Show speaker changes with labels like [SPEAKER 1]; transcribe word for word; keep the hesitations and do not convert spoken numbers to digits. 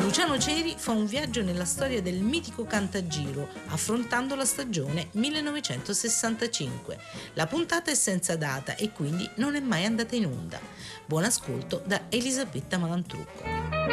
[SPEAKER 1] Luciano Ceri fa un viaggio nella storia del mitico Cantagiro, affrontando la stagione millenovecentosessantacinque. La puntata è senza data e quindi non è mai andata in onda. Buon ascolto da Elisabetta Malantrucco.